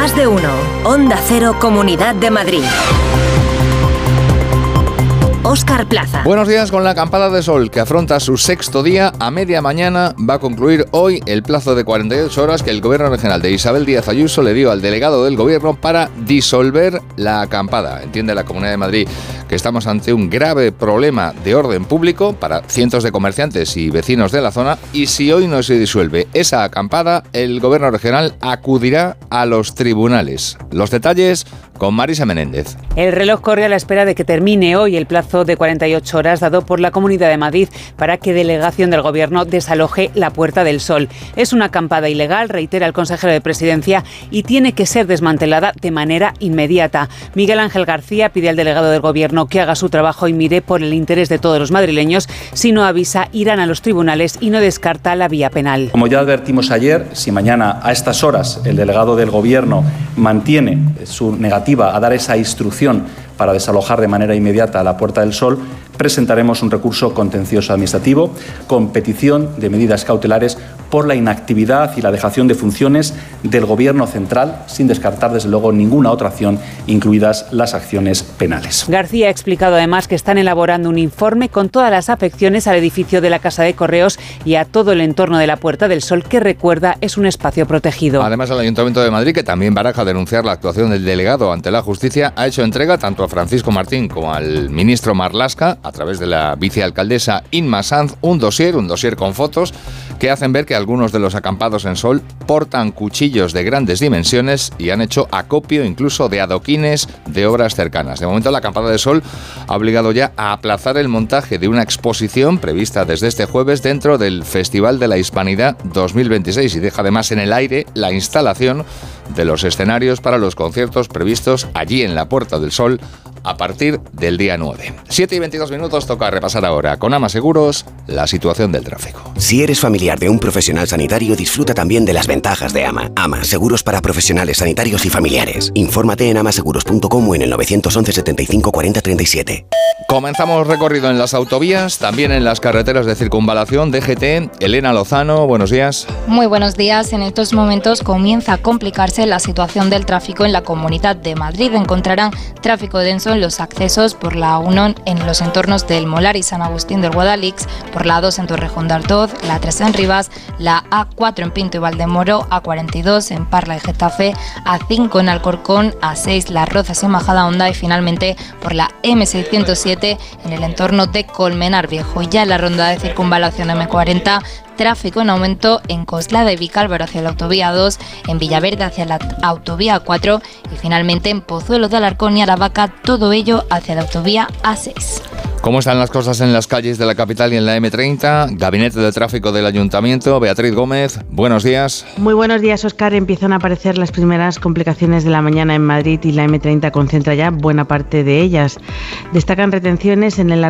Más de uno. Onda Cero, Comunidad de Madrid. Óscar Plaza. Buenos días. Con la acampada de sol que afronta su sexto día, a media mañana va a concluir hoy el plazo de 48 horas que el Gobierno regional de Isabel Díaz Ayuso le dio al delegado del Gobierno para disolver la acampada. Entiende la Comunidad de Madrid que estamos ante un grave problema de orden público para cientos de comerciantes y vecinos de la zona, y si hoy no se disuelve esa acampada, el Gobierno regional acudirá a los tribunales. Los detalles con Marisa Menéndez. El reloj corre a la espera de que termine hoy el plazo de 48 horas dado por la Comunidad de Madrid para que delegación del Gobierno desaloje la Puerta del Sol. Es una acampada ilegal, reitera el consejero de Presidencia, y tiene que ser desmantelada de manera inmediata. Miguel Ángel García pide al delegado del Gobierno que haga su trabajo y mire por el interés de todos los madrileños. Si no avisa, irán a los tribunales y no descarta la vía penal. Como ya advertimos ayer, si mañana a estas horas el delegado del Gobierno mantiene su negativa a dar esa instrucción para desalojar de manera inmediata la Puerta del Sol, presentaremos un recurso contencioso administrativo con petición de medidas cautelares por la inactividad y la dejación de funciones del Gobierno central, sin descartar desde luego ninguna otra acción, incluidas las acciones penales. García ha explicado además que están elaborando un informe con todas las afecciones al edificio de la Casa de Correos y a todo el entorno de la Puerta del Sol, que recuerda es un espacio protegido. Además, el Ayuntamiento de Madrid, que también baraja denunciar la actuación del delegado ante la justicia, ha hecho entrega tanto a Francisco Martín como al ministro Marlaska, a través de la vicealcaldesa Inma Sanz, un dossier con fotos que hacen ver que algunos de los acampados en sol portan cuchillos de grandes dimensiones y han hecho acopio incluso de adoquines de obras cercanas. De momento, la acampada de sol ha obligado ya a aplazar el montaje de una exposición prevista desde este jueves dentro del Festival de la Hispanidad 2026 y deja además en el aire la instalación de los escenarios para los conciertos previstos allí en la Puerta del Sol a partir del día 9. 7:22, toca repasar ahora con Ama Seguros la situación del tráfico. Si eres familiar de un profesional sanitario, disfruta también de las ventajas de Ama. Ama, seguros para profesionales sanitarios y familiares. Infórmate en amaseguros.com o en el 911 75 40 37. Comenzamos recorrido en las autovías, también en las carreteras de circunvalación. DGT, Elena Lozano, buenos días. Muy buenos días. En estos momentos comienza a complicarse la situación del tráfico en la Comunidad de Madrid. Encontrarán tráfico denso en los accesos por la A1 en los entornos del Molar y San Agustín del Guadalix, por la A2 en Torrejón de Ardoz, la A3 en Rivas, la A4 en Pinto y Valdemoro, A42 en Parla y Getafe, A5 en Alcorcón, A6 Las Rozas y Majadahonda y finalmente por la M607 en el entorno de Colmenar Viejo. Ya en la ronda de circunvalación M40, tráfico en aumento en Coslada y Vicálvaro hacia la autovía 2, en Villaverde hacia la autovía 4 y finalmente en Pozuelo de Alarcón y Aravaca, todo ello hacia la autovía A6. ¿Cómo están las cosas en las calles de la capital y en la M30? Gabinete de Tráfico del Ayuntamiento, Beatriz Gómez, buenos días. Muy buenos días, Óscar. Empiezan a aparecer las primeras complicaciones de la mañana en Madrid y la M30 concentra ya buena parte de ellas. Destacan retenciones en el